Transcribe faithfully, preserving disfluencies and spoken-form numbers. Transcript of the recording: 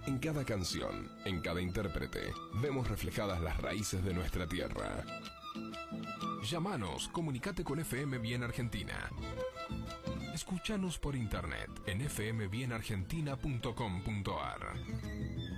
En cada canción, en cada intérprete, vemos reflejadas las raíces de nuestra tierra. Llámanos, comunicate con F M Bien Argentina. Escúchanos por internet en f m bien argentina punto com punto a r.